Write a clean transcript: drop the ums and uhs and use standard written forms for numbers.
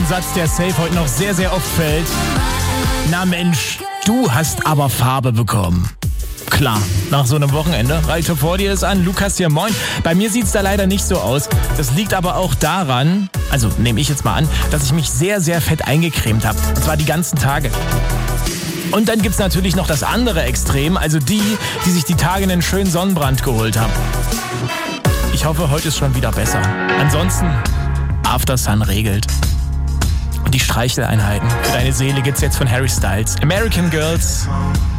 ein Satz, der safe heute noch sehr, sehr oft fällt. Na Mensch, du hast aber Farbe bekommen. Klar, nach so einem Wochenende. Reite vor dir ist an. Lukas hier, moin. Bei mir sieht's da leider nicht so aus. Das liegt aber auch daran, also nehme ich jetzt mal an, dass ich mich sehr, sehr fett eingecremt habe. Und zwar die ganzen Tage. Und dann gibt's natürlich noch das andere Extrem, also die sich die Tage einen schönen Sonnenbrand geholt haben. Ich hoffe, heute ist schon wieder besser. Ansonsten, After Sun regelt. Und die Streicheleinheiten für deine Seele gibt's jetzt von Harry Styles. American Girls.